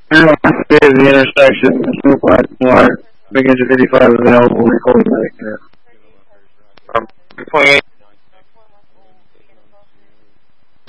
Now, the intersection, more, begins at 55 available, recording right now. 28